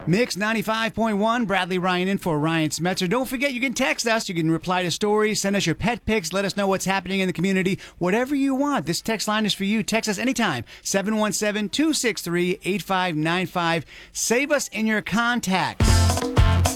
Mix 95.1, Bradley Ryan in for Ryan Smetzer. Don't forget, you can text us. You can reply to stories, send us your pet pics, let us know what's happening in the community. Whatever you want, this text line is for you. Text us anytime, 717-263-8595. Save us in your contacts.